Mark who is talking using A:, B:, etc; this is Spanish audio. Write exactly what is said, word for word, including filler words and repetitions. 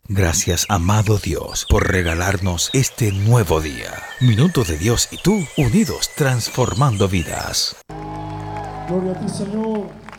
A: Gracias, amado Dios, por regalarnos este nuevo día. Minutos de Dios y tú, unidos, transformando vidas.
B: Gloria a ti, Señor.